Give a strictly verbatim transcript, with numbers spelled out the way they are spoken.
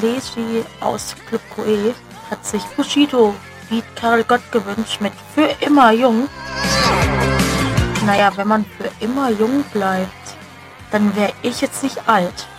Lesi aus Club Coe hat sich Bushido wie Karel Gott gewünscht mit Für immer jung. Naja, wenn man für immer jung bleibt, dann wäre ich jetzt nicht alt.